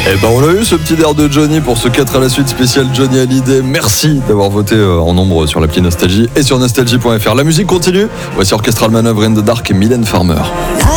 Et ben on a eu ce petit air de Johnny pour ce 4 à la suite spécial Johnny Hallyday. Merci d'avoir voté en nombre sur l'appli Nostalgie et sur nostalgie.fr. La musique continue. Voici Orchestral Manoeuvre in the Dark et Mylène Farmer.